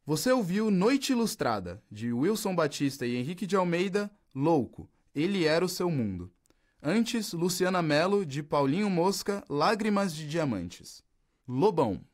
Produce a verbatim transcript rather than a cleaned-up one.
Você ouviu Noite Ilustrada, de Wilson Batista e Henrique de Almeida, Louco, Ele Era o Seu Mundo. Antes, Luciana Mello, de Paulinho Mosca, Lágrimas de Diamantes. Lobão.